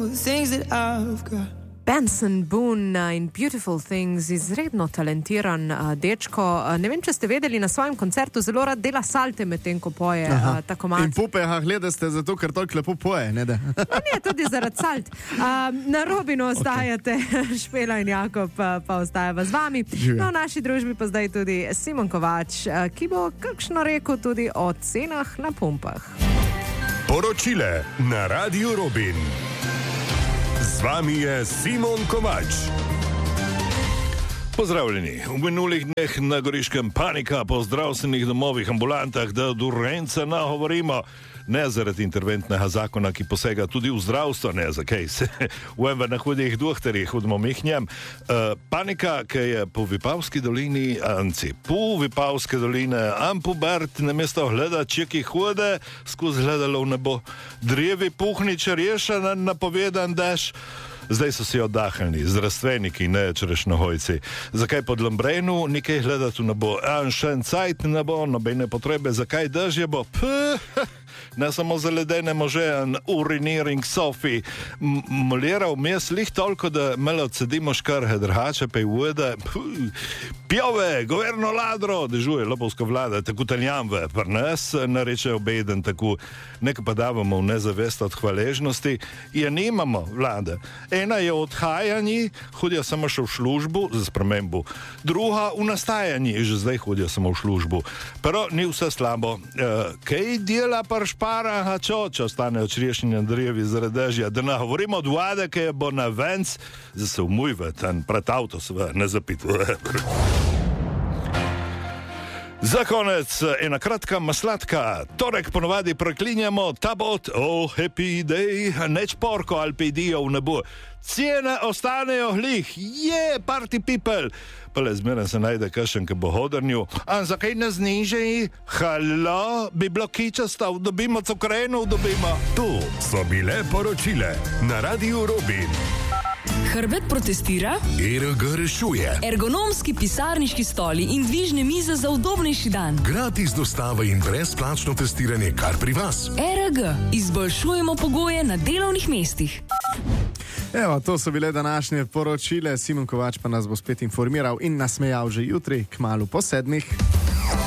beautiful things that I've got. Benson Boone in Beautiful Things, izredno talentiran dečko. Ne vem, če ste vedeli, na svojem koncertu zelo rad dela salte medtem, ko poje tako malo. In pupe, gledaste zato, ker toliko lepo poje, ne da? Ne, tudi zaradi salt. Na Robinu ostajate, Špela in Jakob pa ostajava z vami. No, v naši družbi pa zdaj tudi Simon Kovač, ki bo kakšno rekel tudi o cenah na pumpah. Poročile na Radiu Robin. Z vami je Simon Kovač. Pozdravljeni. V minulih dneh na Goriškem panika po zdravstvenih domovih, ambulantah, da do urgenca nagovorimo. Ne zaradi interventnega zakona, ki posega tudi v zdravstvo, ne za kaj se uvem na hudih doktorjih, hudimo mihnjem. Panika, ki je po Vipavski dolini, po Vipavske doline, Ampubert, namesto gleda čeki hude, skozi gledalo v nebo. Drevi puhničar ješa na napovedan dež. Zdaj so si oddahnili, zdravstveniki, ne čerešnjohojci. Zakaj pod Lambrenu nekaj gledati v nebo? Še en cajt ne bo, nobene potrebe, zakaj dež je bo? Ne samo za ledene može, uriniring Sofi. Molira vmes lih toliko, da malo cedimo škarhe, drhače pa i ujede. Pjove, governo ladro, dežuje lopovska vlada, tako tanjamve, par nas nareče obeden, tako nekaj pa davamo v nezavest od hvaležnosti. Ja nimamo vlade. Ena je odhajanji, hodijo samo še v službu, za spremembu. Druga v nastajanji, že zdaj hodijo samo v službu. Pero ni vse slabo. Kaj dela par špara, če ostane očriješenje drevi zaradi dežja, da ne govorimo od vlade, ki bo na venc, da se umujve, ten pred avto sve ne zapituje. Za konec ena kratka maslatka. Torek ponovadi preklinjamo tabot, happy day, neč porko alpejdijo v nebo. Cijene ostanejo glih, party people. Pa le zmeraj se najde kakšen, ki bo hodrnju. A zakaj ne znižaji? Halo, bi bilo kičastav, dobimo cukrenov, dobimo. To so bile poročile na Radiu Robin. Hrbet protestira, ERG rešuje, ergonomski pisarniški stoli in dvižne mize za udobnejši dan. gratis dostava in brezplačno testiranje kar pri vas. ERG, izboljšujemo pogoje na delovnih mestih. Evo, to so bile današnje poročile. Simon Kovač pa nas bo spet informiral in nasmejal že jutri, kmalu po 7.